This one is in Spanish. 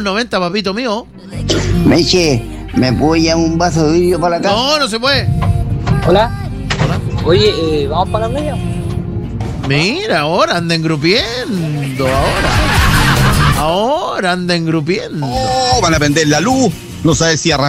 90, papito mío. Meche, ¿me puedo llevar un vaso de vidrio para la casa? No, no se puede. Hola. Oye, ¿vamos para la playa? Mira, ahora anda engrupiendo, ahora anda engrupiendo. Oh, van a prender la luz. No sabes si arrancar.